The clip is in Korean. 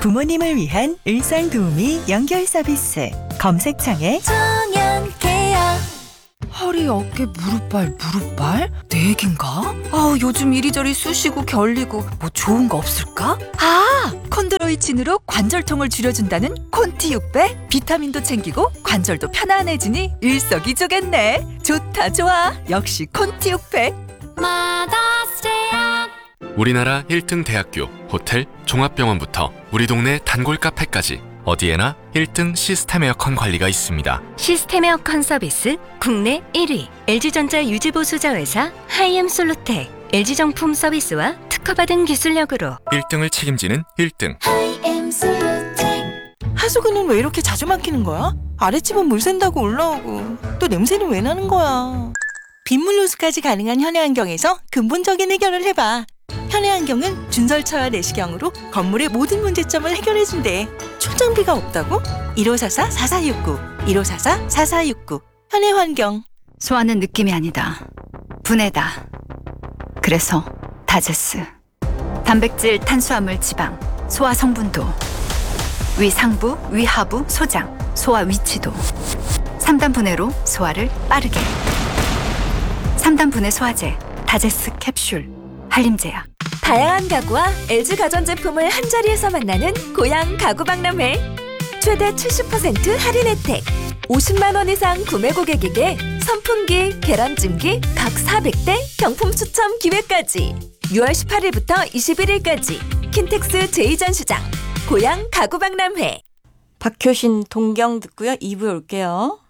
부모님을 위한 일상 도우미 연결 서비스. 검색창에 천연케어. 허리, 어깨, 무릎발? 내 얘긴가? 요즘 이리저리 쑤시고 결리고 뭐 좋은 거 없을까? 콘드로이친으로 관절통을 줄여준다는 콘티 600. 비타민도 챙기고 관절도 편안해지니 일석이조겠네. 좋아. 역시 콘티 600. 마다스제약. 우리나라 1등 대학교, 호텔, 종합병원부터 우리 동네 단골 카페까지 어디에나 1등 시스템 에어컨 관리가 있습니다. 시스템 에어컨 서비스 국내 1위 LG전자 유지보수자 회사 하이엠솔루텍. LG정품 서비스와 특허받은 기술력으로 1등을 책임지는 1등. 하이엠솔루텍. 하수구는 왜 이렇게 자주 막히는 거야? 아랫집은 물 샌다고 올라오고 또 냄새는 왜 나는 거야? 빗물 호수까지 가능한 현해안경에서 근본적인 해결을 해봐. 현해안경은 준설차와 내시경으로 건물의 모든 문제점을 해결해준대. 출장비가 없다고? 1544-4469 1544-4469 현해환경. 소화는 느낌이 아니다. 분해다. 그래서 다제스. 단백질, 탄수화물, 지방, 소화 성분도, 위 상부, 위 하부, 소장, 소화 위치도. 3단 분해로 소화를 빠르게. 3단 분해 소화제, 다제스 캡슐, 한림제약. 다양한 가구와 LG 가전제품을 한자리에서 만나는 고양 가구박람회. 최대 70% 할인 혜택. 50만 원 이상 구매 고객에게 선풍기, 계란찜기 각 400대 경품 추첨 기회까지. 6월 18일부터 21일까지 킨텍스 제2전시장 고양 가구박람회. 박효신 동경 듣고요. 2부에 올게요.